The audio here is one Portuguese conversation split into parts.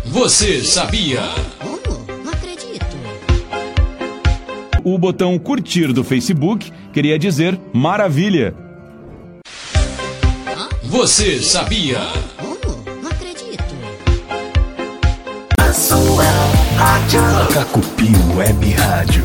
Você sabia? Não acredito. O botão curtir do Facebook queria dizer maravilha. Você sabia? Não acredito. A sua rádio. Cacupi Web Rádio.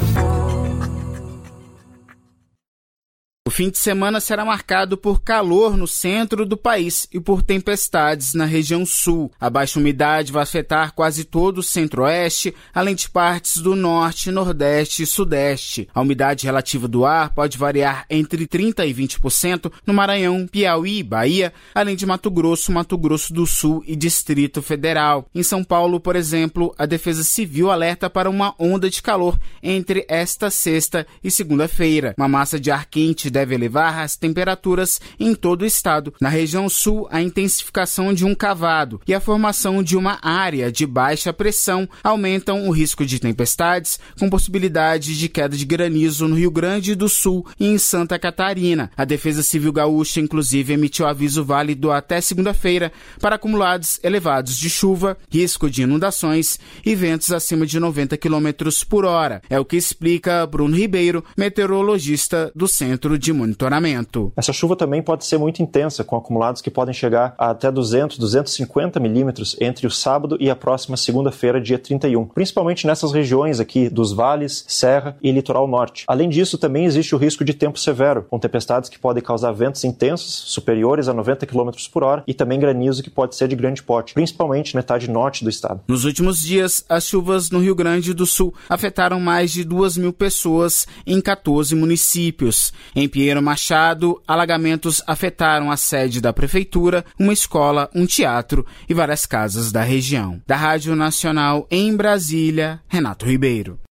O fim de semana será marcado por calor no centro do país e por tempestades na região sul. A baixa umidade vai afetar quase todo o centro-oeste, além de partes do norte, nordeste e sudeste. A umidade relativa do ar pode variar entre 30% e 20% no Maranhão, Piauí e Bahia, além de Mato Grosso do Sul e Distrito Federal. Em São Paulo, por exemplo, a Defesa Civil alerta para uma onda de calor entre esta sexta e segunda-feira. Uma massa de ar quente deve elevar as temperaturas em todo o estado. Na região sul, a intensificação de um cavado e a formação de uma área de baixa pressão aumentam o risco de tempestades, com possibilidade de queda de granizo no Rio Grande do Sul e em Santa Catarina. A Defesa Civil Gaúcha, inclusive, emitiu aviso válido até segunda-feira para acumulados elevados de chuva, risco de inundações e ventos acima de 90 km por hora. É o que explica Bruno Ribeiro, meteorologista do Centro de Monitoramento. Essa chuva também pode ser muito intensa, com acumulados que podem chegar a até 250 milímetros entre o sábado e a próxima segunda-feira, dia 31, principalmente nessas regiões aqui dos vales, serra e litoral norte. Além disso, também existe o risco de tempo severo, com tempestades que podem causar ventos intensos, superiores a 90 km por hora, e também granizo que pode ser de grande porte, principalmente na metade norte do estado. Nos últimos dias, as chuvas no Rio Grande do Sul afetaram mais de 2.000 pessoas em 14 municípios. Em Pinheiro Machado, alagamentos afetaram a sede da prefeitura, uma escola, um teatro e várias casas da região. Da Rádio Nacional em Brasília, Renato Ribeiro.